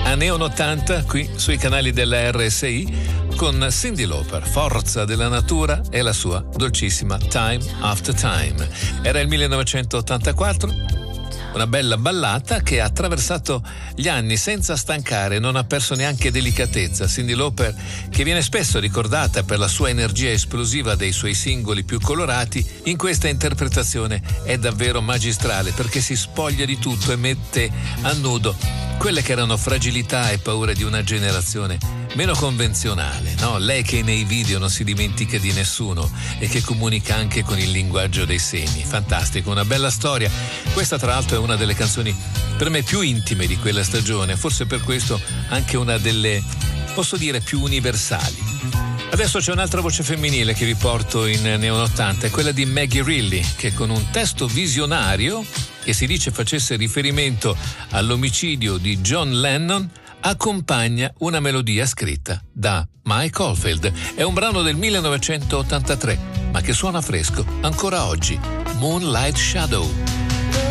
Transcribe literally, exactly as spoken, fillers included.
Neon ottanta qui sui canali della R S I con Cyndi Lauper, Forza della natura e la sua dolcissima Time After Time. Era il millenovecentottantaquattro, una bella ballata che ha attraversato gli anni senza stancare, non ha perso neanche delicatezza. Cyndi Lauper, che viene spesso ricordata per la sua energia esplosiva dei suoi singoli più colorati, in questa interpretazione è davvero magistrale perché si spoglia di tutto e mette a nudo quelle che erano fragilità e paure di una generazione meno convenzionale, no? Lei che nei video non si dimentica di nessuno e che comunica anche con il linguaggio dei segni. Fantastico, una bella storia. Questa tra l'altro è una delle canzoni per me più intime di quella stagione, forse per questo anche una delle, posso dire, più universali. Adesso c'è un'altra voce femminile che vi porto in Neon ottanta, è quella di Maggie Reilly, che con un testo visionario che si dice facesse riferimento all'omicidio di John Lennon accompagna una melodia scritta da Mike Oldfield. È un brano del millenovecentottantatré, ma che suona fresco ancora oggi. Moonlight Shadow.